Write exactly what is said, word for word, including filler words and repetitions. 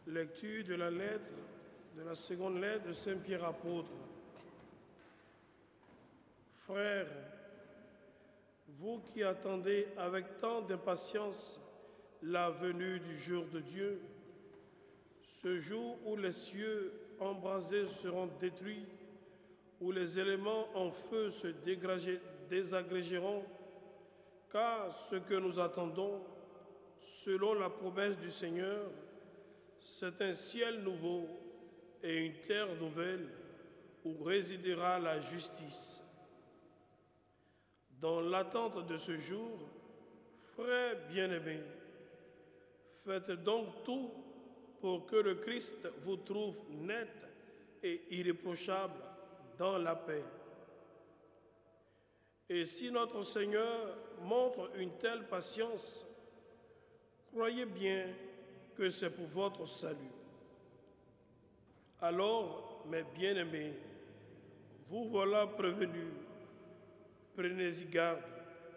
Lecture de la lettre, de la seconde lettre de Saint Pierre apôtre. Frères, vous qui attendez avec tant d'impatience la venue du jour de Dieu, ce jour où les cieux embrasés seront détruits, où les éléments en feu se désagrégeront, car ce que nous attendons, selon la promesse du Seigneur, c'est un ciel nouveau et une terre nouvelle où résidera la justice. Dans l'attente de ce jour, frères bien-aimés, faites donc tout pour que le Christ vous trouve net et irréprochable dans la paix. Et si notre Seigneur montre une telle patience, croyez bien que c'est pour votre salut. Alors, mes bien-aimés, vous voilà prévenus, prenez-y garde.